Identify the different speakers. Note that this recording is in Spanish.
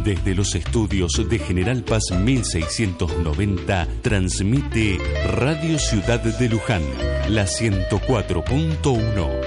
Speaker 1: Desde los estudios de General Paz 1690, transmite Radio Ciudad de Luján, la 104.1.